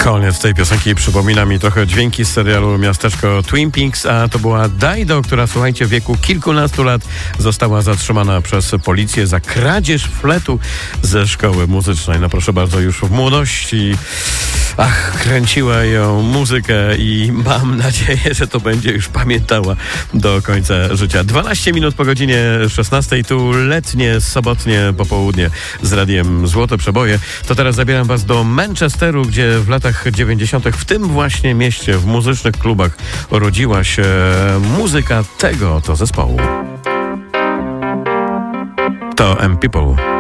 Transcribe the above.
Koniec tej piosenki przypomina mi trochę dźwięki z serialu Miasteczko Twin Peaks, a to była Dido, która, słuchajcie, w wieku kilkunastu lat została zatrzymana przez policję za kradzież fletu ze szkoły muzycznej. No proszę bardzo, już w młodości kręciła ją muzykę i mam nadzieję, że to będzie już pamiętała do końca życia. 12 minut po godzinie 16, tu letnie, sobotnie popołudnie z radiem Złote Przeboje. To teraz zabieram was do Manchesteru, gdzie w latach 90. w tym właśnie mieście, w muzycznych klubach rodziła się muzyka tego oto zespołu. To M People.